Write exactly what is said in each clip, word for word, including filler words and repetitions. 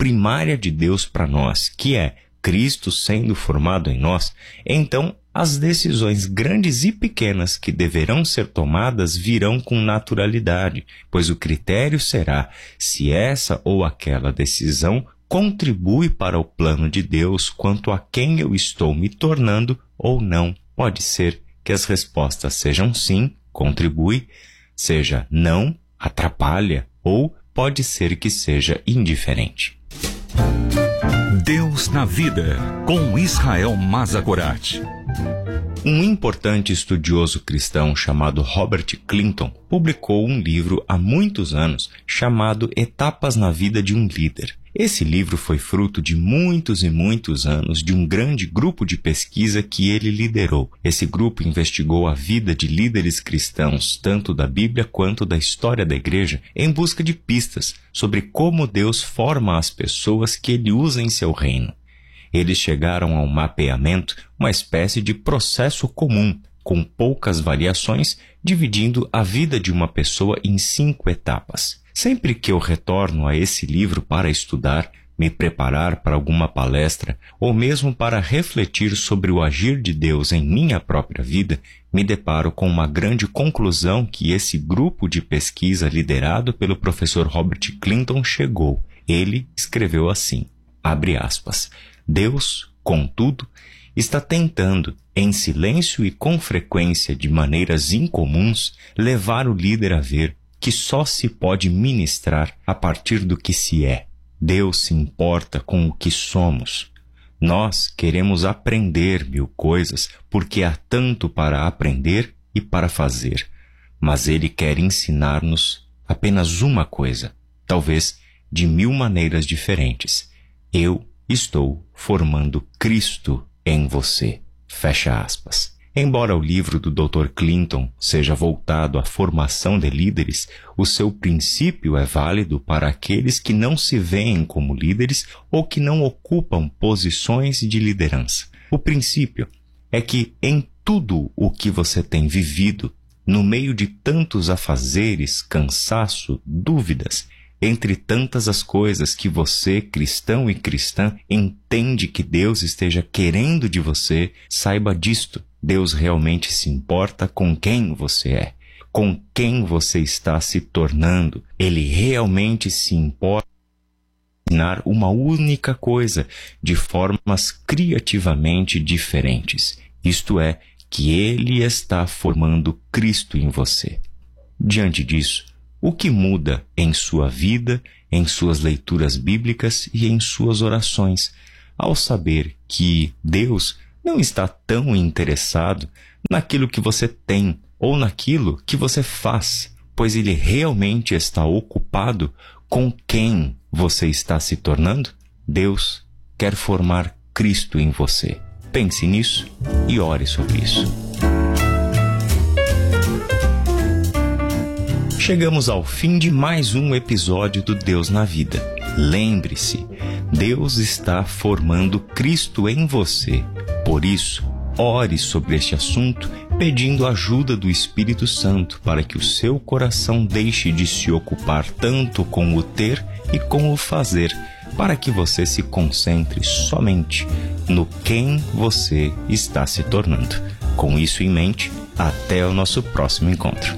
primária de Deus para nós, que é Cristo sendo formado em nós, então as decisões grandes e pequenas que deverão ser tomadas virão com naturalidade, pois o critério será se essa ou aquela decisão contribui para o plano de Deus quanto a quem eu estou me tornando ou não. Pode ser que as respostas sejam sim, contribui, seja não, atrapalha, ou pode ser que seja indiferente. Deus na Vida, com Israel Mazagorat. Um importante estudioso cristão chamado Robert Clinton publicou um livro há muitos anos chamado Etapas na Vida de um Líder. Esse livro foi fruto de muitos e muitos anos de um grande grupo de pesquisa que ele liderou. Esse grupo investigou a vida de líderes cristãos, tanto da Bíblia quanto da história da igreja, em busca de pistas sobre como Deus forma as pessoas que ele usa em seu reino. Eles chegaram a um mapeamento, uma espécie de processo comum, com poucas variações, dividindo a vida de uma pessoa em cinco etapas. Sempre que eu retorno a esse livro para estudar, me preparar para alguma palestra, ou mesmo para refletir sobre o agir de Deus em minha própria vida, me deparo com uma grande conclusão que esse grupo de pesquisa liderado pelo professor Robert Clinton chegou. Ele escreveu assim, abre aspas, Deus, contudo, está tentando, em silêncio e com frequência de maneiras incomuns, levar o líder a ver que só se pode ministrar a partir do que se é. Deus se importa com o que somos. Nós queremos aprender mil coisas porque há tanto para aprender e para fazer. Mas Ele quer ensinar-nos apenas uma coisa, talvez de mil maneiras diferentes. Eu estou formando Cristo em você. Fecha aspas. Embora o livro do doutor Clinton seja voltado à formação de líderes, o seu princípio é válido para aqueles que não se veem como líderes ou que não ocupam posições de liderança. O princípio é que em tudo o que você tem vivido, no meio de tantos afazeres, cansaço, dúvidas, entre tantas as coisas que você, cristão e cristã, entende que Deus esteja querendo de você, saiba disto. Deus realmente se importa com quem você é, com quem você está se tornando. Ele realmente se importa em ensinar uma única coisa de formas criativamente diferentes. Isto é, que Ele está formando Cristo em você. Diante disso, o que muda em sua vida, em suas leituras bíblicas e em suas orações, ao saber que Deus não está tão interessado naquilo que você tem ou naquilo que você faz, pois Ele realmente está ocupado com quem você está se tornando? Deus quer formar Cristo em você. Pense nisso e ore sobre isso. Chegamos ao fim de mais um episódio do Deus na Vida. Lembre-se, Deus está formando Cristo em você. Por isso, ore sobre este assunto, pedindo a ajuda do Espírito Santo para que o seu coração deixe de se ocupar tanto com o ter e com o fazer, para que você se concentre somente no quem você está se tornando. Com isso em mente, até o nosso próximo encontro.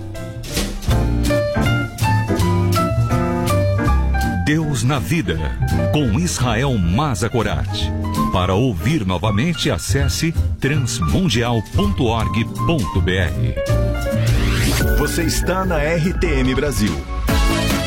Deus na Vida, com Israel Mazagorat. Para ouvir novamente, acesse transmundial ponto org ponto br. Você está na R T M Brasil.